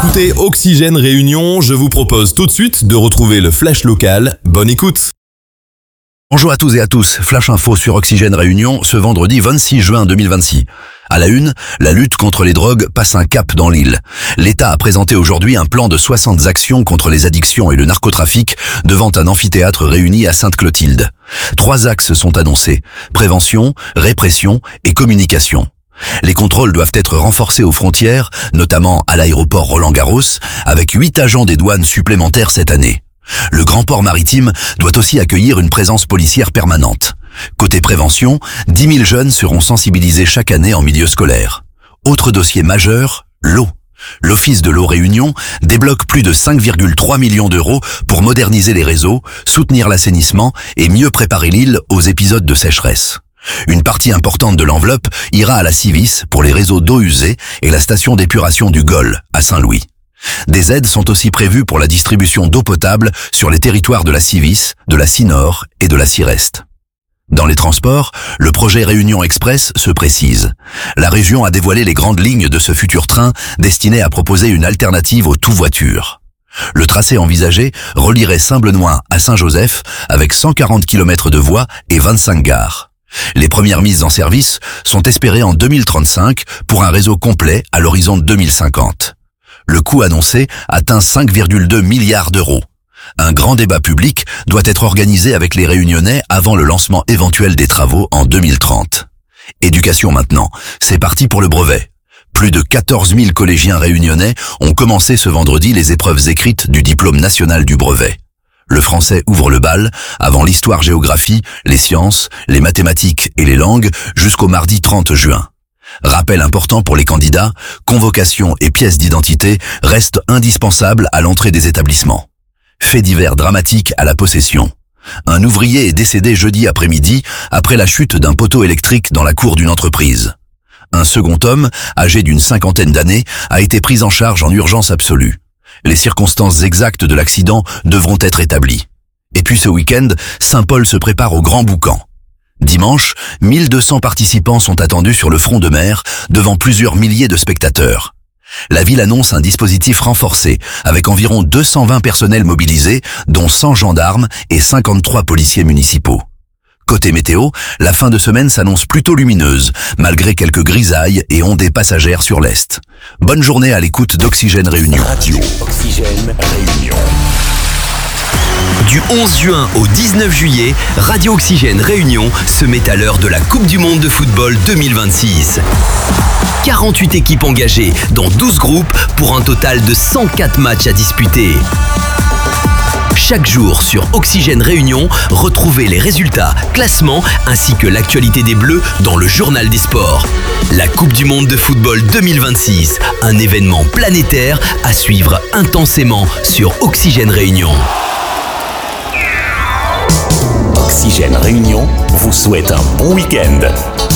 Écoutez Oxygène Réunion, je vous propose tout de suite de retrouver le Flash local. Bonne écoute. Bonjour à tous et à tous, Flash Info sur Oxygène Réunion ce vendredi 26 juin 2026. À la une, la lutte contre les drogues passe un cap dans l'île. L'État a présenté aujourd'hui un plan de 60 actions contre les addictions et le narcotrafic devant un amphithéâtre réuni à Sainte-Clotilde. 3 axes sont annoncés, prévention, répression et communication. Les contrôles doivent être renforcés aux frontières, notamment à l'aéroport Roland-Garros, avec 8 agents des douanes supplémentaires cette année. Le grand port maritime doit aussi accueillir une présence policière permanente. Côté prévention, 10 000 jeunes seront sensibilisés chaque année en milieu scolaire. Autre dossier majeur, l'eau. L'Office de l'eau Réunion débloque plus de 5,3 millions d'euros pour moderniser les réseaux, soutenir l'assainissement et mieux préparer l'île aux épisodes de sécheresse. Une partie importante de l'enveloppe ira à la Civis pour les réseaux d'eau usée et la station d'épuration du Gol à Saint-Louis. Des aides sont aussi prévues pour la distribution d'eau potable sur les territoires de la Civis, de la Cinor et de la Cireste. Dans les transports, le projet Réunion Express se précise. La région a dévoilé les grandes lignes de ce futur train destiné à proposer une alternative au tout-voiture. Le tracé envisagé relierait Saint-Benoît à Saint-Joseph avec 140 km de voies et 25 gares. Les premières mises en service sont espérées en 2035 pour un réseau complet à l'horizon 2050. Le coût annoncé atteint 5,2 milliards d'euros. Un grand débat public doit être organisé avec les Réunionnais avant le lancement éventuel des travaux en 2030. Éducation maintenant, c'est parti pour le brevet. Plus de 14 000 collégiens réunionnais ont commencé ce vendredi les épreuves écrites du diplôme national du brevet. Le français ouvre le bal, avant l'histoire-géographie, les sciences, les mathématiques et les langues, jusqu'au mardi 30 juin. Rappel important pour les candidats, convocation et pièces d'identité restent indispensables à l'entrée des établissements. Fait divers dramatique à la possession. Un ouvrier est décédé jeudi après-midi après la chute d'un poteau électrique dans la cour d'une entreprise. Un second homme, âgé d'une 50aine d'années, a été pris en charge en urgence absolue. Les circonstances exactes de l'accident devront être établies. Et puis ce week-end, Saint-Paul se prépare au Grand Boucan. Dimanche, 1200 participants sont attendus sur le front de mer, devant plusieurs milliers de spectateurs. La ville annonce un dispositif renforcé, avec environ 220 personnels mobilisés, dont 100 gendarmes et 53 policiers municipaux. Côté météo, la fin de semaine s'annonce plutôt lumineuse, malgré quelques grisailles et ondées passagères sur l'est. Bonne journée à l'écoute d'Oxygène Réunion. Radio Oxygène Réunion. Du 11 juin au 19 juillet, Radio Oxygène Réunion se met à l'heure de la Coupe du Monde de football 2026. 48 équipes engagées dans 12 groupes pour un total de 104 matchs à disputer. Chaque jour sur Oxygène Réunion, retrouvez les résultats, classements ainsi que l'actualité des Bleus dans le journal des sports. La Coupe du Monde de football 2026, un événement planétaire à suivre intensément sur Oxygène Réunion. Oxygène Réunion vous souhaite un bon week-end.